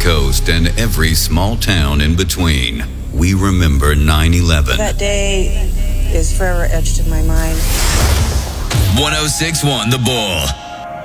coast and every small town in between. We remember 9/11. That day is forever etched in my mind. 106.1 The Bull.